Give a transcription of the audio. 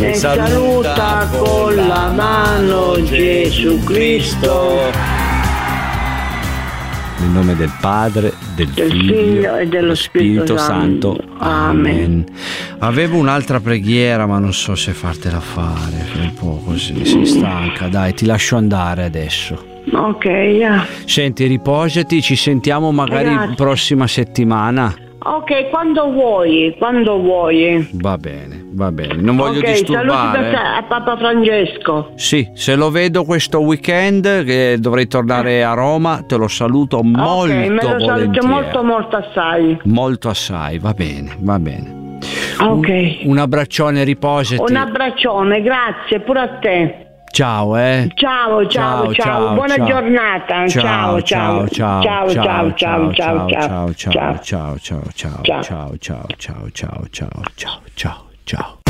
e saluta con la mano Gesù Cristo. Nel nome del Padre, del Figlio e dello Spirito Santo. Amen. Avevo un'altra preghiera, ma non so se fartela fare. Un po' così, sei stanca. Dai, ti lascio andare adesso. Ok, Senti, riposati, ci sentiamo magari prossima settimana. Ok, quando vuoi. Va bene, non voglio disturbare. Saluti a Papa Francesco. Sì, se lo vedo questo weekend, che dovrei tornare a Roma, te lo saluto molto me lo volentieri. saluto molto assai. Molto assai, va bene. Ok. Un abbraccione, riposati. Un abbraccione, grazie, pure a te. Ciao, Ciao. Buona giornata. Ciao. Ciao.